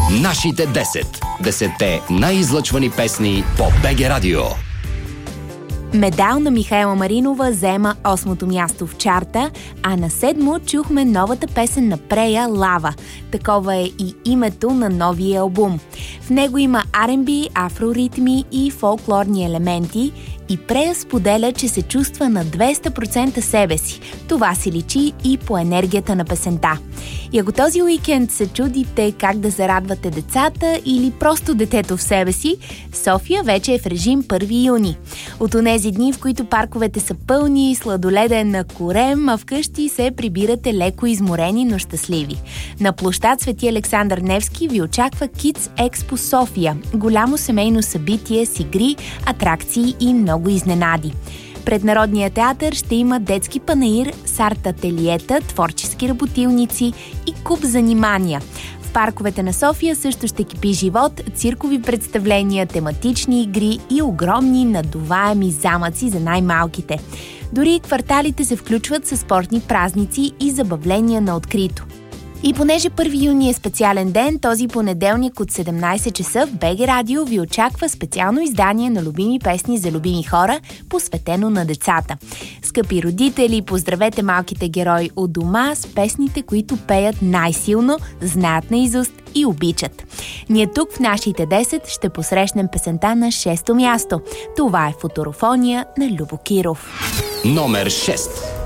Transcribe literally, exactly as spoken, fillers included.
Нашите десет. Десетте най-излъчвани песни по БГ Радио. Медал на Михаела Маринова заема осмото място в чарта, а на седмо чухме новата песен на Прея «Лава». Такова е и името на новия албум. В него има Ар енд Би, афроритми и фолклорни елементи и Прея споделя, че се чувства на двеста процента себе си. Това се личи и по енергията на песента. И ако този уикенд се чудите как да зарадвате децата или просто детето в себе си, София вече е в режим първи юни. От онези дни, в които парковете са пълни, сладоледен на корем, а вкъщи се прибирате леко изморени, но щастливи. На площад Свети Александър Невски ви очаква Kids Expo София. Голямо семейно събитие с игри, атракции и много изненади. Пред Народния театър ще има детски панаир с арт-ателиета, творчески работилници и куп занимания. В парковете на София също ще кипи живот, циркови представления, тематични игри и огромни надуваеми замъци за най-малките. Дори кварталите се включват със спортни празници и забавления на открито. И понеже първи юни е специален ден, този понеделник от седемнайсет часа в БГ Радио ви очаква специално издание на любими песни за любими хора, посветено на децата. Скъпи родители, поздравете малките герои у дома с песните, които пеят най-силно, знаят наизуст и обичат. Ние тук в нашите десет ще посрещнем песента на шесто място. Това е Футурофония на Любо Киров. Номер шест.